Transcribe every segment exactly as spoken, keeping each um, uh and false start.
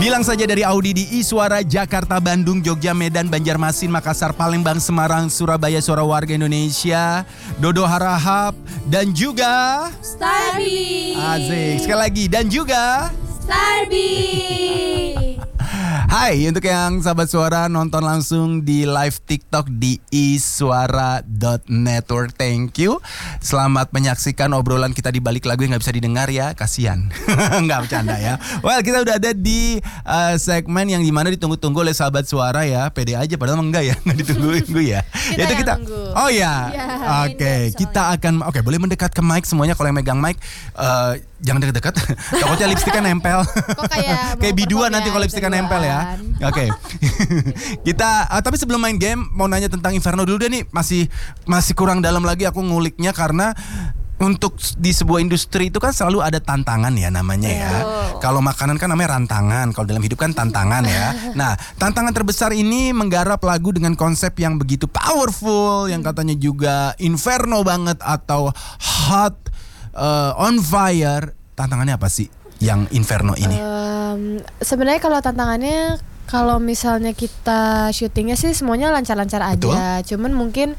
Bilang saja dari Audi di Iswara, Jakarta, Bandung, Jogja, Medan, Banjarmasin, Makassar, Palembang, Semarang, Surabaya, suara warga Indonesia, Dodo Harahap, dan juga Starby. Asik, sekali lagi, dan juga Starby. Hai, untuk yang sahabat suara nonton langsung di live TikTok di iswara dot network. Thank you. Selamat menyaksikan obrolan kita di balik lagu yang gak bisa didengar ya. Kasian. Nggak bercanda ya. Well, kita udah ada di uh, segmen yang dimana ditunggu-tunggu oleh sahabat suara ya. Pede aja, padahal enggak ya. Nggak ditunggu-tunggu ya. Kita Yaitu kita. nunggu. Oh ya. Ya, Oke, okay. Kita akan Oke, okay, boleh mendekat ke mic semuanya. Kalau yang megang mic uh, jangan dekat-dekat. Takutnya lipstiknya nempel. Kok kayak kayak biduan nanti kalau lipstiknya nempel ya. Oke. Okay. Kita uh, tapi sebelum main game mau nanya tentang Inferno dulu deh nih. Masih masih kurang dalam lagi aku nguliknya karena untuk di sebuah industri itu kan selalu ada tantangan ya namanya ya. Oh. Kalau makanan kan namanya rantangan, kalau dalam hidup kan tantangan ya. Nah, tantangan terbesar ini menggarap lagu dengan konsep yang begitu powerful, yang katanya juga inferno banget atau hot, uh, on fire. Tantangannya apa sih yang inferno ini? Um, sebenarnya kalau tantangannya, kalau misalnya kita syutingnya sih semuanya lancar-lancar aja. Betul? Cuman mungkin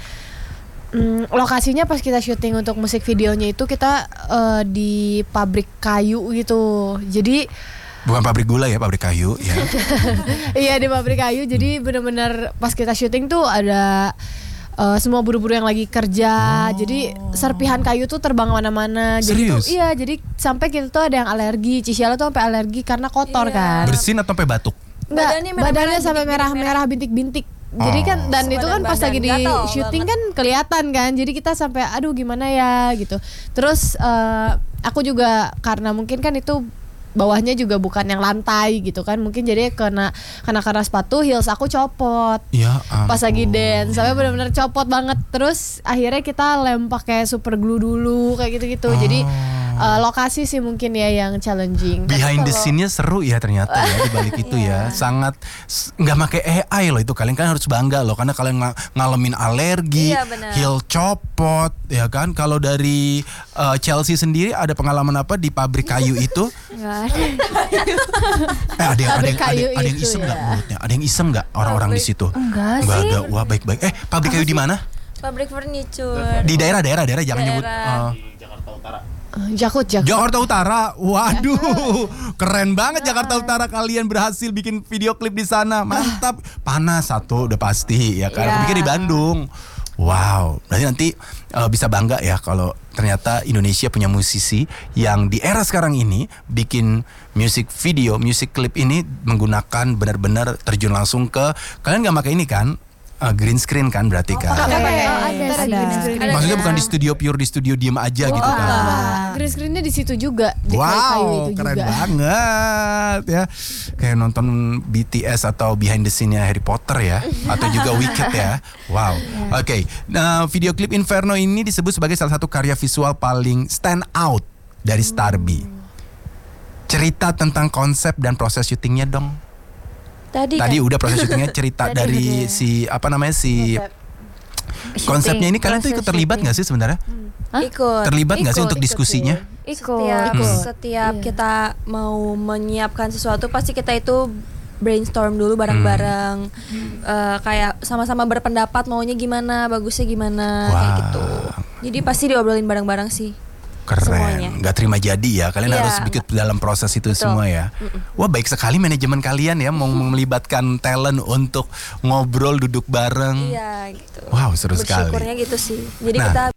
um, lokasinya pas kita syuting untuk musik videonya itu kita uh, di pabrik kayu gitu. Jadi bukan pabrik gula ya, pabrik kayu ya. iya di pabrik kayu. Jadi benar-benar pas kita syuting tuh ada Uh, semua buru-buru yang lagi kerja, oh. Jadi serpihan kayu tuh terbang mana-mana. Jadi tuh, iya, jadi sampai kita tuh ada yang alergi. Ciciala tuh sampai alergi karena kotor iya. kan. Bersin atau sampai batuk? Enggak, badannya, badannya sampai merah-merah bintik-bintik. Oh. Jadi kan dan itu kan pas lagi di syuting kan kelihatan kan. Jadi kita sampai aduh gimana ya gitu. Terus uh, aku juga karena mungkin kan itu bawahnya juga bukan yang lantai gitu kan, mungkin jadi kena karena karena sepatu heels aku copot ya, pas lagi dance sampai benar-benar copot banget. Terus akhirnya kita lem pakai super glue dulu kayak gitu-gitu. Oh. Jadi uh, lokasi sih mungkin ya yang challenging. Behind the scene-nya seru ya ternyata ya di balik itu ya. Sangat nggak pakai A I loh itu. Kalian kan harus bangga loh karena kalian ng- ngalamin alergi, iya, heel copot ya kan. Kalau dari uh, Chelsea sendiri ada pengalaman apa di pabrik kayu itu? Nggak ada. eh ada yang ada yang, ada, ada yang iseng nggak ya? Mulutnya? Ada yang iseng nggak orang-orang di situ? Enggak Nggak sih. ada. Wah baik-baik. Eh pabrik kayu di mana? Pabrik furniture. Di daerah-daerah daerah jangan daerah. nyebut. Uh, Jakarta Utara. Jakut, Jakut. Jakarta Utara, waduh, keren banget Jakarta Utara, kalian berhasil bikin video klip di sana, mantap. Panas satu udah pasti ya kan. Aku pikir di Bandung. Wow, berarti nanti uh, bisa bangga ya kalau ternyata Indonesia punya musisi yang di era sekarang ini bikin music video, music clip ini menggunakan benar-benar terjun langsung ke, kalian nggak pakai ini kan? Uh, green screen kan berarti kan? Oh, ada, ada, ada, ada. Green screen. Maksudnya bukan di studio pure di studio diem aja oh, gitu kan? Green screennya di situ juga. Di wow, kayu itu keren juga. banget ya. Kayak nonton B T S atau behind the scene-nya Harry Potter ya, atau juga Wicked ya. Wow. Oke, okay. Nah video klip Inferno ini disebut sebagai salah satu karya visual paling stand out dari Starby. Cerita tentang konsep dan proses syutingnya dong. Tadi, Tadi kan? udah proses syutingnya cerita dari udah. si apa namanya si Konsep. konsepnya ini kalian tuh ikut terlibat nggak sih sebenarnya? Hah? Ikut. Terlibat nggak sih ikut, untuk diskusinya? Ikut. Setiap, Hmm. setiap Iya. kita mau menyiapkan sesuatu pasti kita itu brainstorm dulu bareng-bareng. Hmm. Uh, kayak sama-sama berpendapat maunya gimana, bagusnya gimana, wow. kayak gitu. Jadi pasti diobrolin bareng-bareng sih. Keren, nggak terima jadi ya. Kalian yeah. harus ikut dalam proses itu Betul. semua ya. Mm-mm. Wah baik sekali manajemen kalian ya, mau melibatkan talent untuk ngobrol, duduk bareng. Iya gitu. Wow seru sekali. Bersyukurnya gitu sih. Jadi nah, kita